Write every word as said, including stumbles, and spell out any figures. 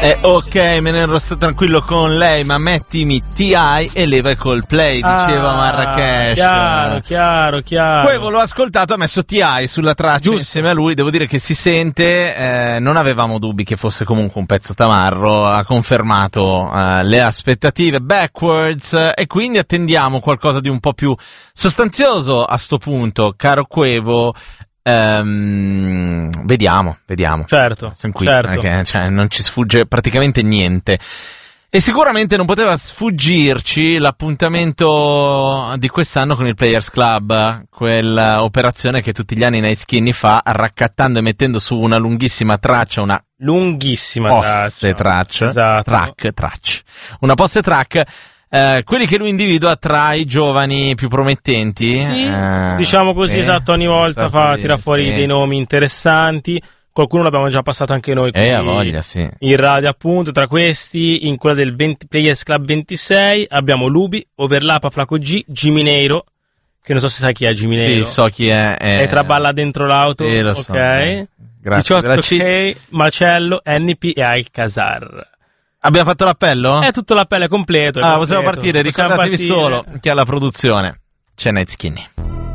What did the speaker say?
Eh, ok, me ne ero stato tranquillo con lei, ma mettimi T I e leva il Coldplay, diceva ah, Marrakesh. Chiaro, chiaro, chiaro. Poi l'ho ascoltato, ha messo T I sulla traccia. Giusto. Insieme a lui, devo dire che si sente, eh, non avevamo dubbi che fosse comunque un pezzo tamarro, ha confermato eh, le aspettative. Backwards, eh, e quindi attendiamo qualcosa di un po' più sostanzioso a sto punto, caro Quevo. Um, vediamo, vediamo. Certo, siamo qui, certo. Perché, cioè, non ci sfugge praticamente niente. E sicuramente non poteva sfuggirci l'appuntamento di quest'anno con il Players Club, quella operazione che tutti gli anni Nice Skinny fa, raccattando e mettendo su una lunghissima traccia, una lunghissima poste traccia, esatto. track, traccia, una poste track. Eh, quelli che lui individua tra i giovani più promettenti, sì, eh, diciamo così, eh, esatto, ogni volta fa, tira fuori sì. dei nomi interessanti, qualcuno l'abbiamo già passato anche noi eh, a voglia, sì. in radio, appunto. Tra questi, in quella del venti Players Club ventisei abbiamo Lubi, Overlap, Flaco G, Gimineiro, che non so se sai chi è Gimineiro. Sì, so chi è. È, è traballa dentro l'auto, sì, lo ok. So, eh. Grazie diciotto K, Marcello, N P e Alcazar. Abbiamo fatto l'appello? È tutto l'appello, è completo. È ah, completo. possiamo partire, Possiamo ricordatevi partire. solo che alla produzione c'è Night Skinny.